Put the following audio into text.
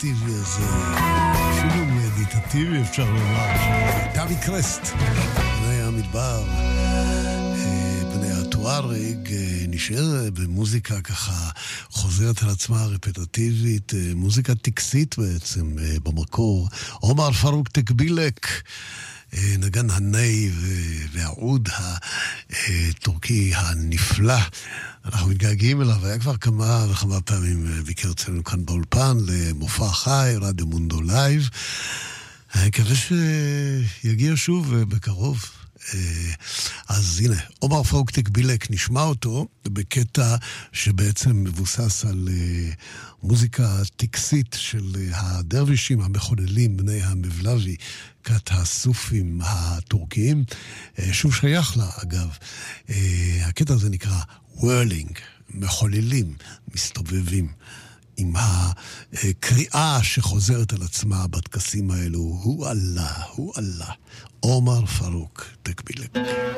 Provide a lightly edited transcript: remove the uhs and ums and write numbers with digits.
הרפטטיבי הזה, אפילו מדיטטיבי אפשר לומר, דוד קרסט, בני המדבר, בני הטוארג, נשאר במוזיקה ככה חוזרת על עצמה רפטטיבית, מוזיקה טקסית בעצם במקור. עומר פרוק תקבילק, נגן הני והעוד הטורקי הנפלא. אנחנו מתגעגעים אליו, היה כבר כמה וכמה פעמים ביקר אצלנו כאן באולפן למופע חי, רדיו מונדו לייב. אני מקווה שיגיע שוב בקרוב. אז הנה, עומר פרוק תקבילק, נשמע אותו בקטע שבעצם מבוסס על מוזיקה טקסית של הדרווישים המחוללים, בני המבלבי, כת הסופים הטורקיים, שוב שייך לה אגב. הקטע הזה נקרא whirling, מחוללים, מסתובבים, עם הקריאה שחוזרת על עצמה בטקסים האלו, הוא אללה, הוא אללה. עומר פרוק תקבילק.